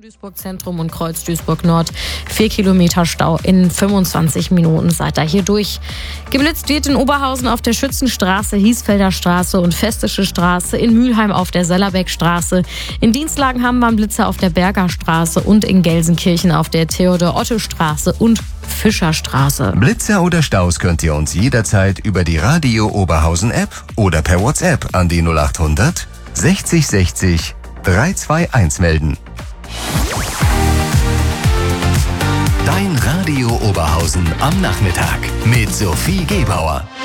Duisburg Zentrum und Kreuz Duisburg Nord. 4 Kilometer Stau in 25 Minuten seid ihr hier durch. Geblitzt wird in Oberhausen auf der Schützenstraße, Hiesfelder Straße und Festische Straße, in Mülheim auf der Sellerbeckstraße. In Dienstlagen haben wir einen Blitzer auf der Berger Straße und in Gelsenkirchen auf der Theodor-Otte-Straße und Fischerstraße. Blitzer oder Staus könnt ihr uns jederzeit über die Radio Oberhausen App oder per WhatsApp an die 0800 60 60 321 melden. Dein Radio Oberhausen am Nachmittag mit Sophie Gebauer.